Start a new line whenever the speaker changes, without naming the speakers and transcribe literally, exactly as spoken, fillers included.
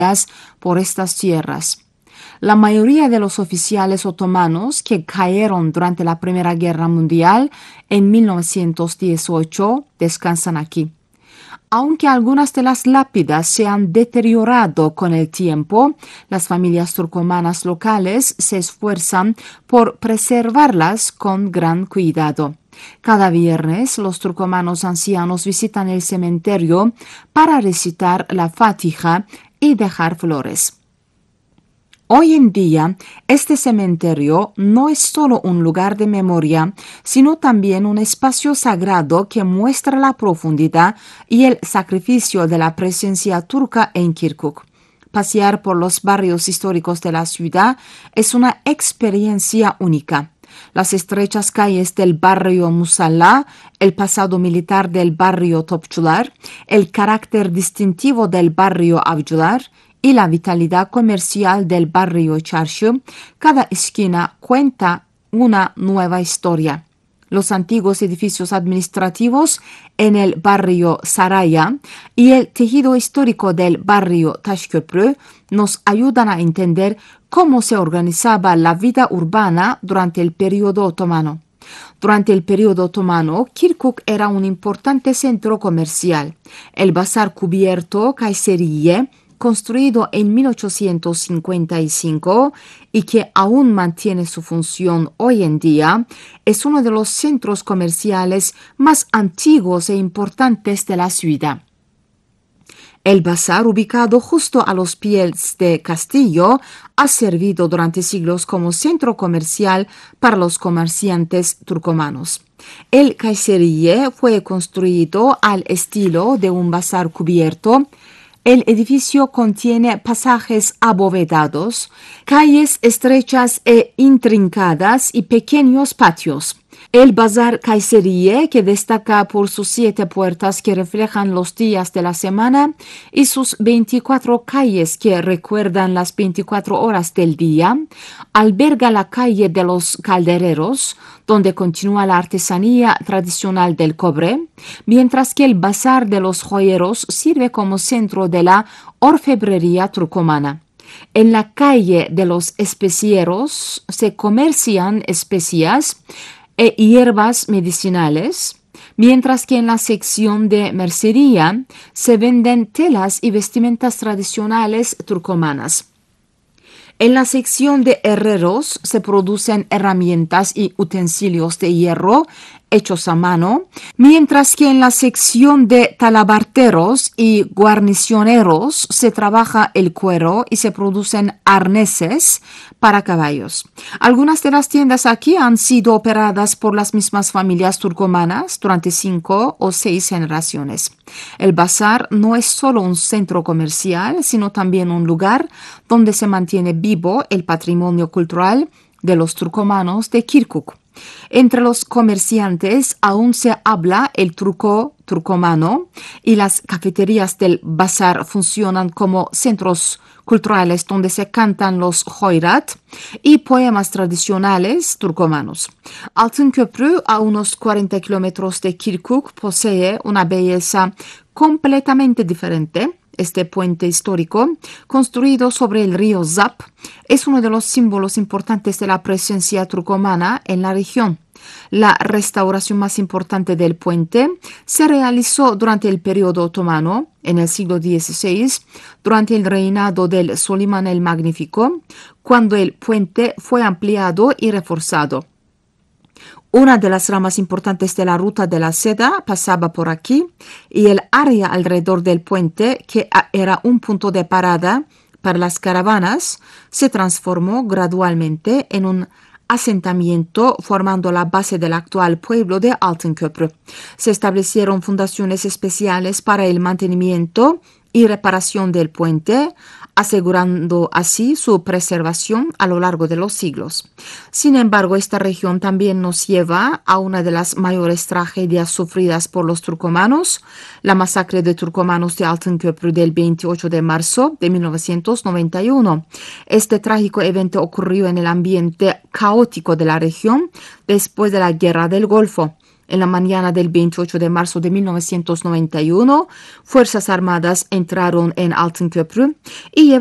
por estas tierras. La mayoría de los oficiales otomanos que cayeron durante la Primera Guerra Mundial en mil novecientos dieciocho descansan aquí. Aunque algunas de las lápidas se han deteriorado con el tiempo, las familias turcomanas locales se esfuerzan por preservarlas con gran cuidado. Cada viernes los turcomanos ancianos visitan el cementerio para recitar la Fatiha y dejar flores. Hoy en día, este cementerio no es solo un lugar de memoria, sino también un espacio sagrado que muestra la profundidad y el sacrificio de la presencia turca en Kirkuk. Pasear por los barrios históricos de la ciudad es una experiencia única. Las estrechas calles del barrio Musalla, el pasado militar del barrio Topçular, el carácter distintivo del barrio Avcılar y la vitalidad comercial del barrio Çarşı, cada esquina cuenta una nueva historia. Los antiguos edificios administrativos en el barrio Saraya y el tejido histórico del barrio Taşköprü nos ayudan a entender cómo se organizaba la vida urbana durante el periodo otomano. Durante el periodo otomano, Kirkuk era un importante centro comercial. El bazar cubierto Kayseriye, construido en mil ochocientos cincuenta y cinco y que aún mantiene su función hoy en día, es uno de los centros comerciales más antiguos e importantes de la ciudad. El bazar, ubicado justo a los pies de Castillo, ha servido durante siglos como centro comercial para los comerciantes turcomanos. El Kayseriye fue construido al estilo de un bazar cubierto. El edificio contiene pasajes abovedados, calles estrechas e intrincadas y pequeños patios. El bazar Kayseriye, que destaca por sus siete puertas que reflejan los días de la semana y sus veinticuatro calles que recuerdan las veinticuatro horas del día, alberga la calle de los caldereros, donde continúa la artesanía tradicional del cobre, mientras que el bazar de los joyeros sirve como centro de la orfebrería turcomana. En la calle de los especieros se comercian especias e hierbas medicinales, mientras que en la sección de mercería se venden telas y vestimentas tradicionales turcomanas. En la sección de herreros se producen herramientas y utensilios de hierro hechos a mano, mientras que en la sección de talabarteros y guarnicioneros se trabaja el cuero y se producen arneses para caballos. Algunas de las tiendas aquí han sido operadas por las mismas familias turcomanas durante cinco o seis generaciones. El bazar no es solo un centro comercial, sino también un lugar donde se mantiene vivo el patrimonio cultural de los turcomanos de Kirkuk. Entre los comerciantes aún se habla el turco turcomano y las cafeterías del bazar funcionan como centros culturales donde se cantan los hoyrat y poemas tradicionales turcomanos. Altınköprü, a unos cuarenta kilómetros de Kirkuk, posee una belleza completamente diferente. Este puente histórico, construido sobre el río Zap, es uno de los símbolos importantes de la presencia turcomana en la región. La restauración más importante del puente se realizó durante el periodo otomano, en el siglo dieciséis, durante el reinado del Solimán el Magnífico, cuando el puente fue ampliado y reforzado. Una de las ramas importantes de la ruta de la seda pasaba por aquí y el área alrededor del puente, que era un punto de parada para las caravanas, se transformó gradualmente en un asentamiento formando la base del actual pueblo de Altınköprü. Se establecieron fundaciones especiales para el mantenimiento y reparación del puente, asegurando así su preservación a lo largo de los siglos. Sin embargo, esta región también nos lleva a una de las mayores tragedias sufridas por los turcomanos, la masacre de turcomanos de Altınköprü del veintiocho de marzo de mil novecientos noventa y uno. Este trágico evento ocurrió en el ambiente caótico de la región después de la Guerra del Golfo. En la mañana del veintiocho de marzo de mil novecientos noventa y uno, Fuerzas Armadas entraron en Altınköprü y